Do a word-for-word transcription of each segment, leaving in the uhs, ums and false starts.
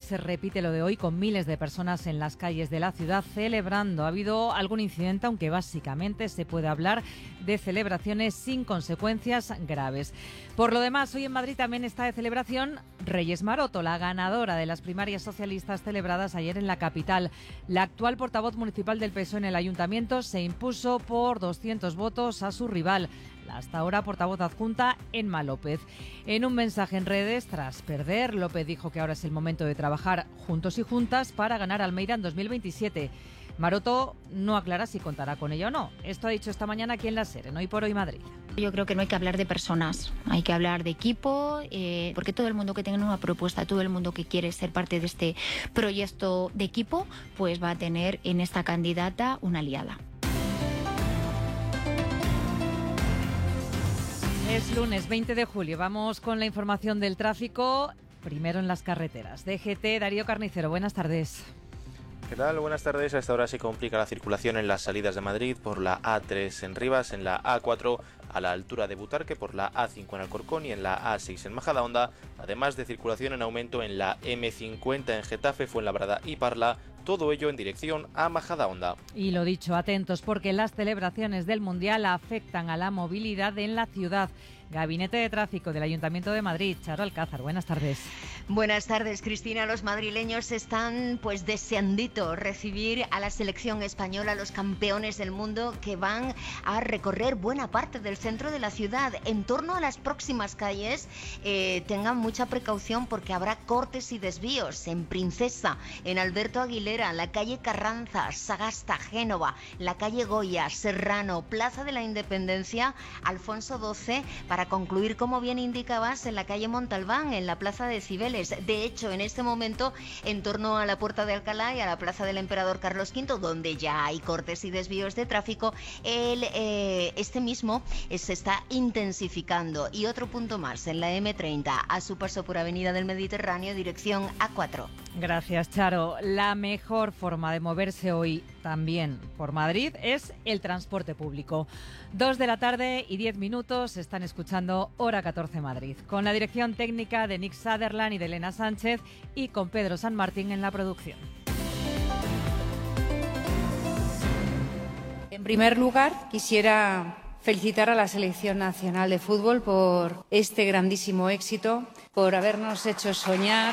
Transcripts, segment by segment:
se repite lo de hoy con miles de personas en las calles de la ciudad celebrando. Ha habido algún incidente, aunque básicamente se puede hablar de celebraciones sin consecuencias graves. Por lo demás, hoy en Madrid también está de celebración Reyes Maroto, la ganadora de las primarias socialistas celebradas ayer en la capital. La actual portavoz municipal del P S O E en el ayuntamiento se impuso por doscientos votos a su rival, la hasta ahora portavoz adjunta Emma López. En un mensaje en redes, tras perder, López dijo que ahora es el momento de trabajar juntos y juntas para ganar Almeida en dos mil veintisiete. Maroto no aclara si contará con ella o no. Esto ha dicho esta mañana aquí en La SER, en Hoy por Hoy Madrid. Yo creo que no hay que hablar de personas, hay que hablar de equipo, eh, porque todo el mundo que tenga una propuesta, todo el mundo que quiere ser parte de este proyecto de equipo, pues va a tener en esta candidata una aliada. Es lunes veinte de julio, vamos con la información del tráfico, primero en las carreteras. D G T, Darío Carnicero, buenas tardes. ¿Qué tal? Buenas tardes. A esta hora se complica la circulación en las salidas de Madrid por la A tres en Rivas, en la A cuatro a la altura de Butarque, por la A cinco en Alcorcón y en la A seis en Majadahonda, además de circulación en aumento en la M cincuenta en Getafe, Fuenlabrada y Parla, todo ello en dirección a Majadahonda. Y lo dicho, atentos porque las celebraciones del Mundial afectan a la movilidad en la ciudad. Gabinete de Tráfico del Ayuntamiento de Madrid, Charo Alcázar, buenas tardes. Buenas tardes, Cristina. Los madrileños están pues deseandito recibir a la selección española, los campeones del mundo, que van a recorrer buena parte del centro de la ciudad. En torno a las próximas calles, eh, tengan mucha precaución porque habrá cortes y desvíos en Princesa, en Alberto Aguilera, la calle Carranza, Sagasta, Génova, la calle Goya, Serrano, Plaza de la Independencia, Alfonso doce, para concluir, como bien indicabas, en la calle Montalbán, en la Plaza de Cibeles. De hecho, en este momento, en torno a la Puerta de Alcalá y a la Plaza del Emperador Carlos quinto, donde ya hay cortes y desvíos de tráfico, el, eh, este mismo eh, se está intensificando. Y otro punto más, en la M treinta, a su paso por Avenida del Mediterráneo, dirección A cuatro. Gracias, Charo. La mejor forma de moverse hoy también por Madrid es el transporte público. Dos de la tarde y diez minutos, están escuchando Hora catorce Madrid, con la dirección técnica de Nick Sutherland y de Elena Sánchez y con Pedro San Martín en la producción. En primer lugar, quisiera felicitar a la Selección Nacional de Fútbol por este grandísimo éxito, por habernos hecho soñar.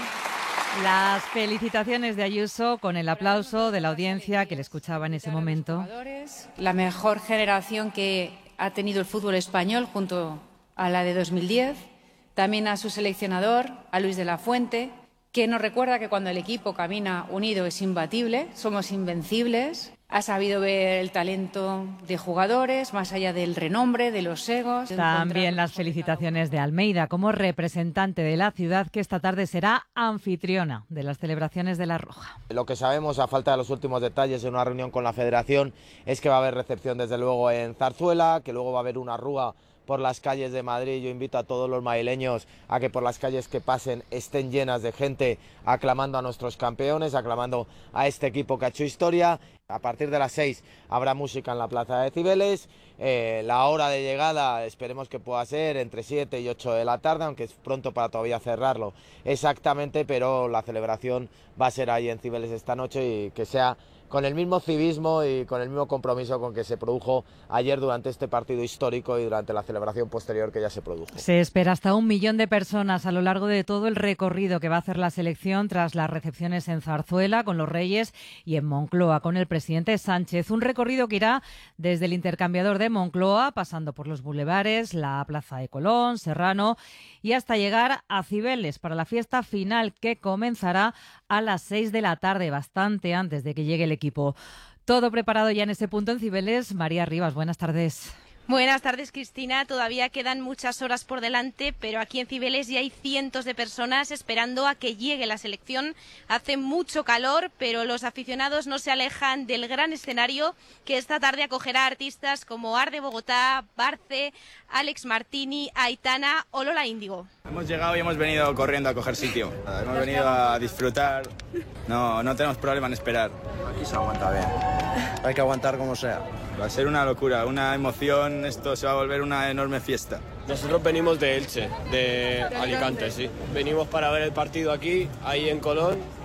Las felicitaciones de Ayuso con el aplauso de la audiencia que le escuchaba en ese momento. La mejor generación que ha tenido el fútbol español junto a la de dos mil diez. También a su seleccionador, a Luis de la Fuente, que nos recuerda que cuando el equipo camina unido es imbatible, somos invencibles. Ha sabido ver el talento de jugadores, más allá del renombre, de los egos. También las felicitaciones de Almeida como representante de la ciudad, que esta tarde será anfitriona de las celebraciones de La Roja. Lo que sabemos, a falta de los últimos detalles en una reunión con la Federación, es que va a haber recepción desde luego en Zarzuela, que luego va a haber una rúa por las calles de Madrid. Yo invito a todos los madrileños a que por las calles que pasen estén llenas de gente aclamando a nuestros campeones, aclamando a este equipo que ha hecho historia. A partir de las seis habrá música en la Plaza de Cibeles. Eh, la hora de llegada esperemos que pueda ser entre siete y ocho de la tarde, aunque es pronto para todavía cerrarlo exactamente, pero la celebración va a ser ahí en Cibeles esta noche y que sea con el mismo civismo y con el mismo compromiso con que se produjo ayer durante este partido histórico y durante la celebración posterior que ya se produjo. Se espera hasta un millón de personas a lo largo de todo el recorrido que va a hacer la selección tras las recepciones en Zarzuela con los Reyes y en Moncloa con el presidente Sánchez. Un recorrido que irá desde el intercambiador de Moncloa, pasando por los bulevares, la Plaza de Colón, Serrano y hasta llegar a Cibeles para la fiesta final que comenzará a las seis de la tarde, bastante antes de que llegue el equipo. Todo preparado ya en ese punto en Cibeles. María Rivas, buenas tardes. Buenas tardes, Cristina. Todavía quedan muchas horas por delante, pero aquí en Cibeles ya hay cientos de personas esperando a que llegue la selección. Hace mucho calor, pero los aficionados no se alejan del gran escenario que esta tarde acogerá a artistas como Arde Bogotá, Barce, Alex Martini, Aitana o Lola Índigo. Hemos llegado y hemos venido corriendo a coger sitio. Hemos venido a disfrutar. No, no tenemos problema en esperar. Aquí se aguanta bien. Hay que aguantar como sea. Va a ser una locura, una emoción, esto se va a volver una enorme fiesta. Nosotros venimos de Elche, de Alicante, sí. Venimos para ver el partido aquí, ahí en Colón.